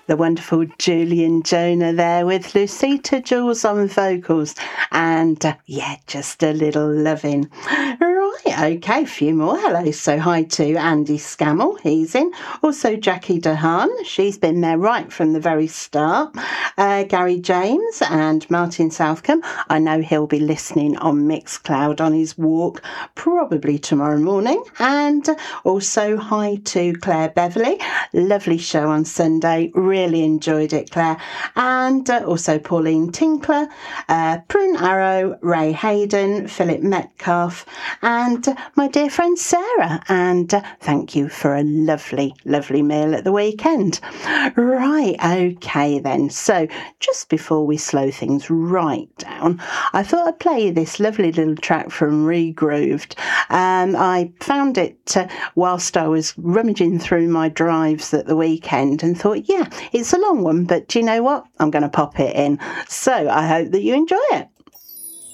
the wonderful Julian Jonah there with Lucita Jules on vocals, and just a little loving. Right, okay, a few more. Hello, so hi to Andy Scammell, he's in. Also Jackie Dehaan, she's been there right from the very start. Gary James and Martin Southcombe, I know he'll be listening on Mixcloud on his walk, probably tomorrow morning. And also hi to Claire Beverley, lovely show on Sunday, really enjoyed it, Claire. And also Pauline Tinkler, Prune Arrow, Ray Hayden, Philip Metcalf, and my dear friend Sarah. And thank you for a lovely, lovely meal at the weekend. Right, okay then. So just before we slow things right down, I thought I'd play you this lovely little track from Regrooved. I found it whilst I was rummaging through my drives at the weekend and thought, yeah, it's a long one, but do you know what? I'm going to pop it in. So I hope that you enjoy it.